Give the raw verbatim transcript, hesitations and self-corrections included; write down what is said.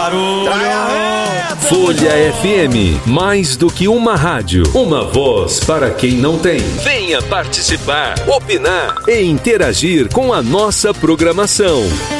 barulho. Folha F M, mais do que uma rádio, uma voz para quem não tem. Venha participar, opinar e interagir com a nossa programação.